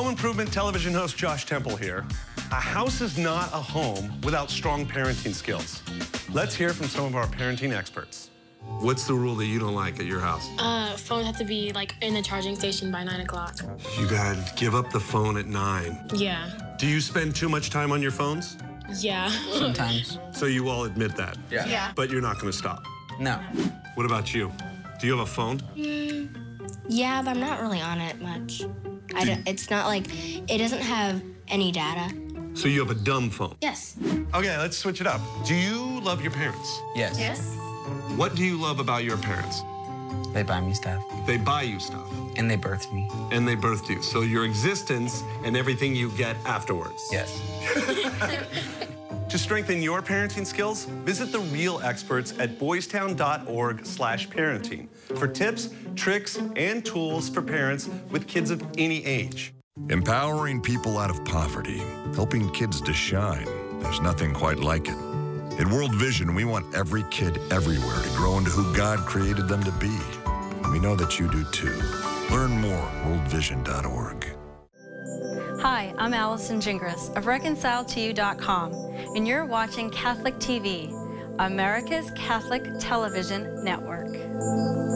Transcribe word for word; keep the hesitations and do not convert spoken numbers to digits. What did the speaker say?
Home Improvement television host Josh Temple here. A house is not a home without strong parenting skills. Let's hear from some of our parenting experts. What's the rule that you don't like at your house? Uh, phones have to be like in the charging station by nine o'clock. You gotta give up the phone at nine. Yeah. Do you spend too much time on your phones? Yeah. Sometimes. So you all admit that? Yeah. Yeah. But you're not gonna stop? No. What about you? Do you have a phone? Mm, yeah, but I'm not really on it much. I don't, it's not like, it doesn't have any data. So you have a dumb phone? Yes. Okay, let's switch it up. Do you love your parents? Yes. Yes. What do you love about your parents? They buy me stuff. They buy you stuff. And they birthed me. And they birthed you. So your existence and everything you get afterwards. Yes. To strengthen your parenting skills, visit the real experts at boystown dot org slash parenting for tips, tricks, and tools for parents with kids of any age. Empowering people out of poverty, helping kids to shine. There's nothing quite like it. At World Vision, we want every kid everywhere to grow into who God created them to be. We know that you do too. Learn more at world vision dot org. Hi, I'm Allison Gingras of reconcile to you dot com, and you're watching Catholic T V, America's Catholic Television Network.